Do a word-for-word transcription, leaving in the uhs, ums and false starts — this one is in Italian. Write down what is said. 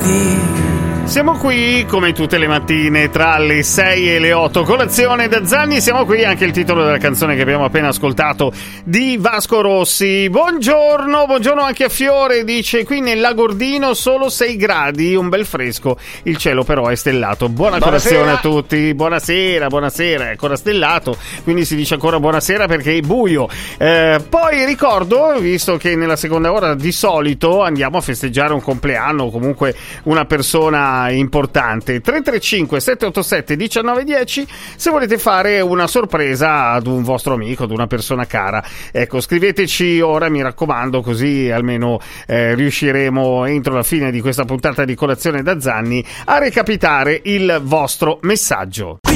Siamo qui come tutte le mattine tra le sei e le otto, colazione da Zanni. Siamo qui, anche il titolo della canzone che abbiamo appena ascoltato di Vasco Rossi. Buongiorno, buongiorno anche a Fiore, dice qui nel Lagordino solo sei gradi, un bel fresco, il cielo però è stellato. Buona Buonasera. colazione a tutti, buonasera, buonasera, è ancora stellato, quindi si dice ancora buonasera perché è buio. Eh, poi ricordo, visto che nella seconda ora di solito andiamo a festeggiare un compleanno o comunque una persona importante, tre tre cinque sette otto sette uno nove uno zero se volete fare una sorpresa ad un vostro amico, ad una persona cara. Ecco, scriveteci ora, mi raccomando, così almeno eh, riusciremo entro la fine di questa puntata di Colazione da Zanni a recapitare il vostro messaggio.